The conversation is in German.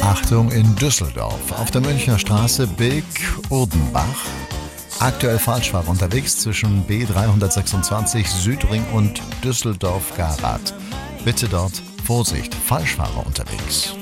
Achtung in Düsseldorf. Auf der Münchner Straße Bilk-Urdenbach. Aktuell Falschfahrer unterwegs zwischen B326 Südring und Düsseldorf-Garat. Bitte dort Vorsicht, Falschfahrer unterwegs.